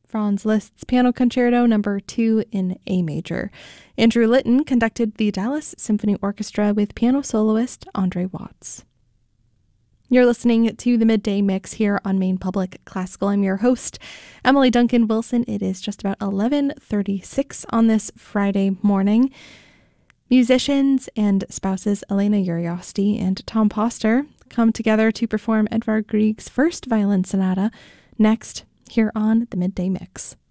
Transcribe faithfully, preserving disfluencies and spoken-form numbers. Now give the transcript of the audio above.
Franz Liszt's Piano Concerto Number two in A major. Andrew Litton conducted the Dallas Symphony Orchestra with piano soloist Andre Watts. You're listening to the Midday Mix here on Maine Public Classical. I'm your host, Emily Duncan Wilson. It is just about eleven thirty-six on this Friday morning. Musicians and spouses Elena Uriosti and Tom Poster come together to perform Edvard Grieg's first violin sonata next here on the Midday Mix.